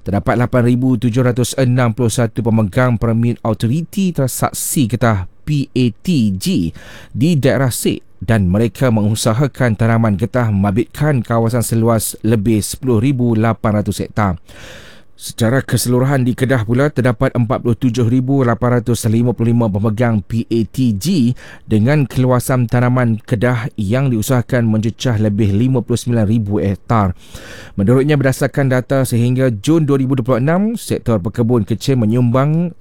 terdapat 8,761 pemegang Permit Authority Transaksi Getah PATG di daerah SIG dan mereka mengusahakan tanaman getah membabitkan kawasan seluas lebih 10,800 hektar. Secara keseluruhan di Kedah pula terdapat 47,855 pemegang PATG dengan keluasan tanaman Kedah yang diusahakan mencecah lebih 59,000 hektar. Menurutnya, berdasarkan data sehingga Jun 2026, sektor pekebun kecil menyumbang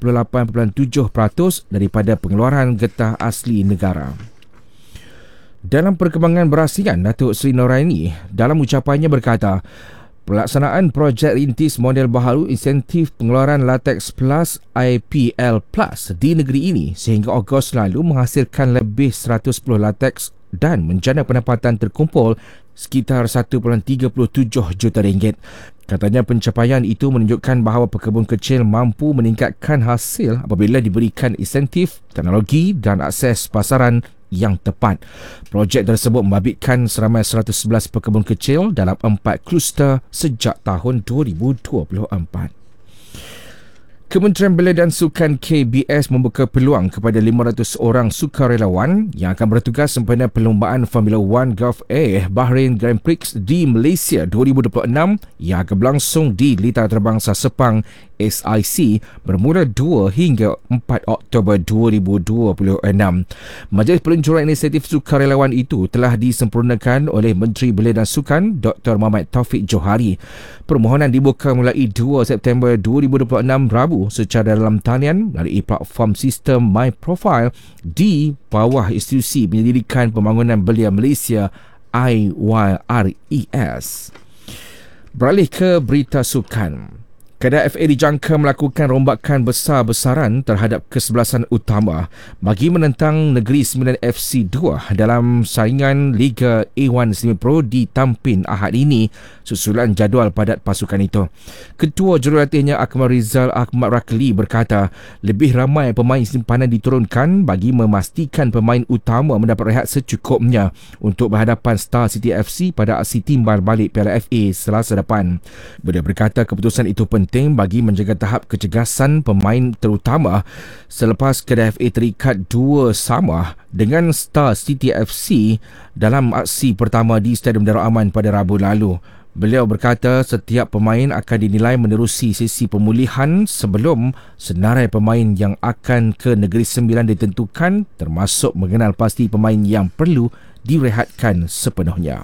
88.7% daripada pengeluaran getah asli negara. Dalam perkembangan berasian, Datuk Seri Noraini dalam ucapannya berkata, pelaksanaan projek rintis model baharu insentif pengeluaran Latex Plus IPL Plus di negeri ini sehingga Ogos lalu menghasilkan lebih 110 latex dan menjana pendapatan terkumpul sekitar 1.37 juta ringgit. Katanya pencapaian itu menunjukkan bahawa pekebun kecil mampu meningkatkan hasil apabila diberikan insentif, teknologi dan akses pasaran yang tepat. Projek tersebut membabitkan seramai 111 pekebun kecil dalam 4 kluster sejak tahun 2024. Kementerian Belia dan Sukan KBS membuka peluang kepada 500 orang sukarelawan yang akan bertugas sempena perlombaan Formula 1 Gulf Air Bahrain Grand Prix di Malaysia 2026 yang akan berlangsung di Litar Terbangsa Sepang SIC bermula 2 hingga 4 Oktober 2026. Majlis peluncuran inisiatif sukarelawan itu telah disempurnakan oleh Menteri Belia dan Sukan Dr. Muhammad Taufik Johari. Permohonan dibuka mulai 2 September 2026 Rabu secara dalam talian melalui platform sistem My Profile di bawah Institusi Penyelidikan Pembangunan Belia Malaysia IYRES. Beralih ke berita sukan. Kedah FA dijangka melakukan rombakan besar-besaran terhadap kesebelasan utama bagi menentang Negeri Sembilan FC 2 dalam saingan Liga A1 Semi Pro di Tampin Ahad ini susulan jadual padat pasukan itu. Ketua Jurulatihnya Akmal Rizal Ahmad Rakli berkata lebih ramai pemain simpanan diturunkan bagi memastikan pemain utama mendapat rehat secukupnya untuk berhadapan Star City FC pada aksi timbal balik Piala FA Selasa depan. Beliau berkata keputusan itu penting bagi menjaga tahap kecergasan pemain terutama selepas Kedah FA terikat 2-2 dengan Star City FC dalam aksi pertama di Stadium Darul Aman pada Rabu lalu. Beliau berkata setiap pemain akan dinilai menerusi sesi pemulihan sebelum senarai pemain yang akan ke Negeri Sembilan ditentukan, termasuk mengenal pasti pemain yang perlu direhatkan sepenuhnya.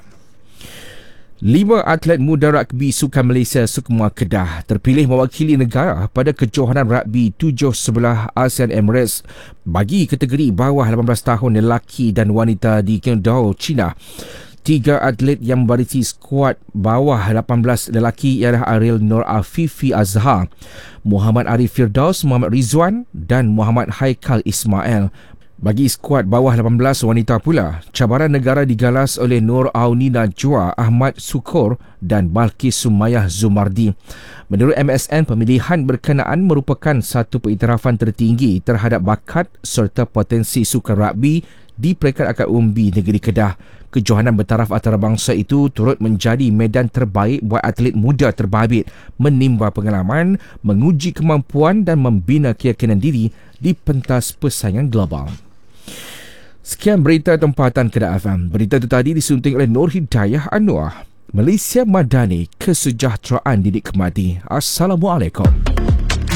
5 atlet muda rugby Sukan Malaysia Sukma Kedah terpilih mewakili negara pada kejohanan rugby 7/11 ASEAN Emirates bagi kategori bawah 18 tahun lelaki dan wanita di Qingdao, China. 3 atlet yang membarisi skuad bawah 18 lelaki ialah Ariel Nur Afifi Azhar, Muhammad Arif Firdaus, Muhammad Rizwan dan Muhammad Haikal Ismail. Bagi skuad bawah 18 wanita pula, cabaran negara digalas oleh Nur Aunina Jua, Ahmad Sukur dan Balkis Sumayah Zumardi. Menurut MSN, pemilihan berkenaan merupakan satu pengiktirafan tertinggi terhadap bakat serta potensi sukan rugby di peringkat akad umbi negeri Kedah. Kejohanan bertaraf antarabangsa itu turut menjadi medan terbaik buat atlet muda terbabit menimba pengalaman, menguji kemampuan dan membina keyakinan diri di pentas persaingan global. Sekian berita tempatan Kedah FM. Berita itu tadi disunting oleh Nur Hidayah Anwar. Malaysia Madani, kesejahteraan dinikmati. Assalamualaikum.